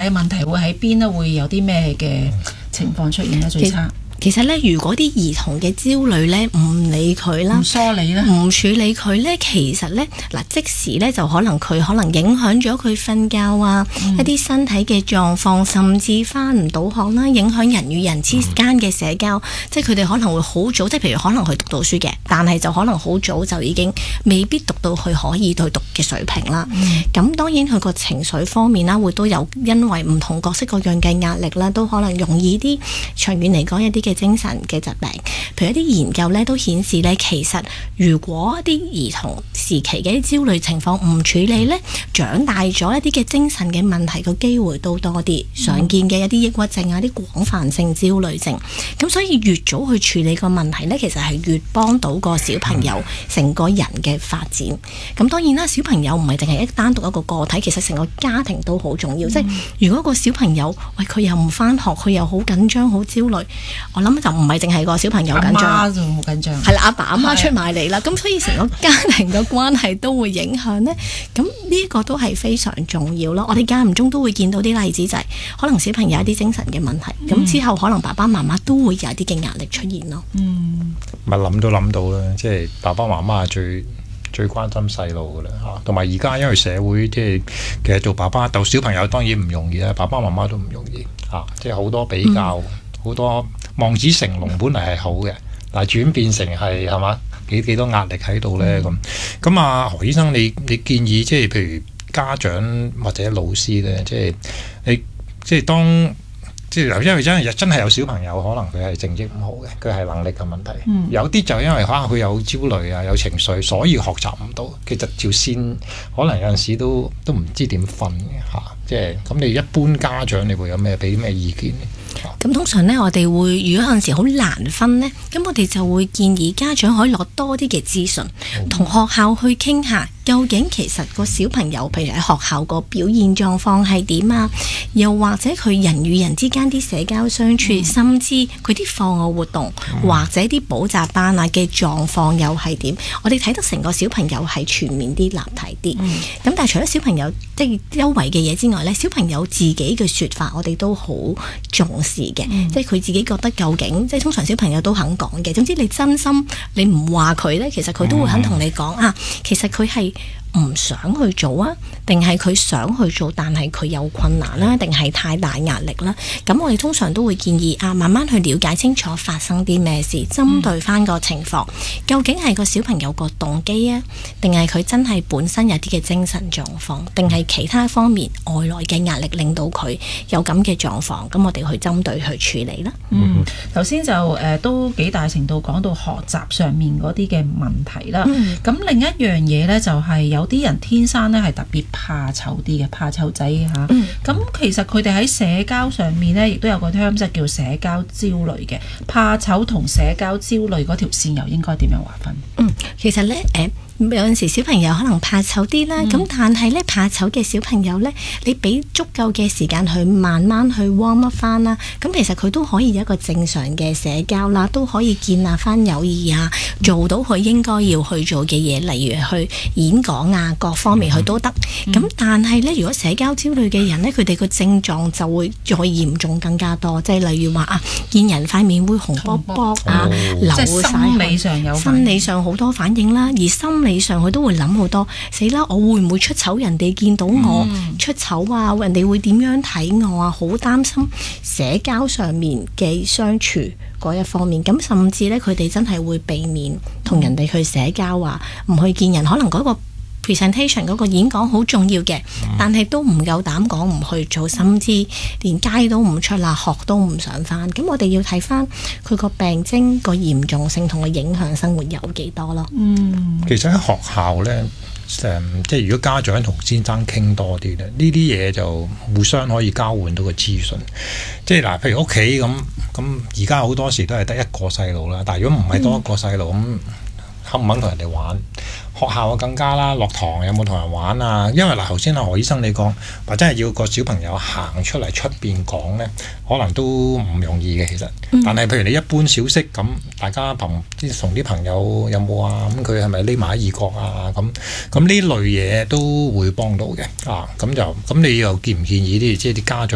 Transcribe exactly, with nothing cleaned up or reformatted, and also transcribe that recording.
嘅問題會喺邊咧？會有啲咩嘅情況出現咧？最差？ 其實咧，如果啲兒童嘅焦慮咧，唔理佢啦， 唔疏理啦， 唔處理佢咧，其實咧嗱，即時咧就可能佢可能影響咗佢瞓覺啊，嗯、一啲身體嘅狀況，甚至返唔到學啦，影響人與人之間嘅社交，嗯、即係佢哋可能會好早，即係譬如可能佢讀到書嘅，但係就可能好早就已經未必讀到佢可以去讀嘅水平啦。咁、嗯、當然佢個情緒方面啦，會都有因為唔同各式各樣嘅壓力啦，都可能容易啲。長遠嚟講，一啲嘅精神嘅疾病，譬如一啲研究咧，都顯示咧，其實如果一啲兒童時期嘅啲焦慮情況唔處理咧，長大咗一啲嘅精神嘅問題個機會都多啲，常見嘅一啲抑鬱症啊，啲廣泛性焦慮症。咁所以越早去處理個問題咧，其實係越幫到個小朋友成個人嘅發展。咁當然啦，小朋友唔係淨係一單獨一個個體，其實成個家庭都好重要。嗯、即係如果個小朋友喂佢又唔返學，佢又好緊張、好焦慮，我諗就唔係淨係個小朋友緊張， 阿媽就好緊張， 係啦，阿爸阿媽出埋嚟啦，咁所以成個家庭嘅關係都會影響呢。咁呢一個都係非常重要咯。我哋間唔中都會見到啲例子，就係可能小朋友有一啲精神嘅問題，咁、嗯、之後可能爸爸媽媽都會有一啲嘅壓力出現咯。嗯， 咪諗都諗到啦，即係爸爸媽媽係最最關心細路噶啦嚇，同埋而家因為社會即係其實做爸爸逗小朋友當然唔容易啦，爸爸媽媽都唔容易嚇，即係好多比較，好、嗯、多望子成龍本嚟係好嘅，但係轉變成係係嘛幾幾多壓力喺度咧咁。咁啊何醫生，你你建議即係譬如家長或者老師咧，即係你即係當。即係因為真係真係有小朋友可能佢係成績唔好嘅，佢係能力嘅問題。嗯、有啲就因為可能佢有焦慮啊，有情緒，所以學習唔到。其實條線可能有陣時都都唔知點分嘅嚇。即係咁，你一般家長你會有咩俾咩意見呢？ 咁通常呢，我哋會如果有陣時好難分呢，咁我哋就會建議家長可以攞多啲嘅資訊，同、哦、學校去傾下，究竟其實個小朋友，譬如喺學校個表現狀況係點啊？又或者佢人與人之間啲社交相處，嗯、甚至佢啲課外活動，嗯、或者啲補習班啊嘅狀況又係點？我哋睇得成個小朋友係全面啲、立體啲。咁、嗯、但係除咗小朋友即係周圍嘅嘢之外呢，小朋友自己嘅説法，我哋都好重視嘅，嗯、即係佢自己覺得究竟，即係通常小朋友都肯講嘅。總之你真心，你唔話佢呢，其實佢都會肯同你講、嗯、啊。其實佢係唔想去做啊，定係佢想去做，但係佢有困難啦，定係太大壓力啦。咁我哋通常都會建議啊，慢慢去了解清楚發生啲咩事，針對翻個情況，嗯、究竟係個小朋友個動機啊，定係佢真係本身有啲嘅精神狀況，定係其他方面外來嘅壓力令到佢有咁嘅狀況，咁我哋去針對去處理啦。 嗯，頭先就誒、呃、都幾大程度講到學習上面嗰啲嘅問題啦。咁、嗯、另一樣嘢咧就係、是、有啲人天生咧係特別怕醜啲嘅，怕醜仔嚇。咁、嗯、其實佢哋喺社交上面咧，亦都有個 term 即係叫社交焦慮嘅。怕醜同社交焦慮嗰條線又應該點樣劃分？ 嗯，其實咧誒。呃有陣時小朋友可能怕醜啲啦，咁、嗯、但係咧怕醜嘅小朋友咧，你俾足夠嘅時間去慢慢去 warm up 翻啦，咁其實佢都可以有一個正常嘅社交啦，都可以建立翻友誼啊，做到佢應該要去做嘅嘢，例如去演講啊，各方面佢都得。咁、嗯、但係咧，如果社交焦慮嘅人咧，佢哋個症狀就會再嚴重更加多，即係例如話啊，見人塊面會紅卜卜啊，哦、流晒，即係心理上有心理上好多反應啦，而心理上佢都會諗好多，死啦！我會唔會出醜？人哋見到我出醜啊，人哋會點樣睇我啊？好擔心社交上面嘅相處嗰一方面，咁甚至咧佢哋真係會避免同人哋去社交啊，唔去見人。可能嗰個 presentation 嗰個演講好重要嘅，但係都唔夠膽講，唔去做，甚至連街都唔出啦，學都唔想返。咁我哋要睇返佢個病徵個嚴重性同個影響生活有幾多咯。嗯， 其實喺學校呢，誒，即係如果家長同先生傾多啲咧，呢啲嘢就互相可以交換到個資訊。即係嗱，譬如屋企咁咁，而家好多時都係得一個細路啦。但係如果唔係多一個細路咁，肯唔肯同人哋玩？學校更加啦，落堂有冇同人玩啊？因為嗱，頭先阿何醫生你講話真係要個小朋友行出嚟出邊講呢，可能都唔容易嘅其實。嗯、但係譬如你一般小息咁，大家朋即係同啲朋友有冇啊？咁佢係咪匿埋喺二角啊？咁咁呢類嘢都會幫到嘅啊！咁就咁你又建唔建議啲即係啲家長？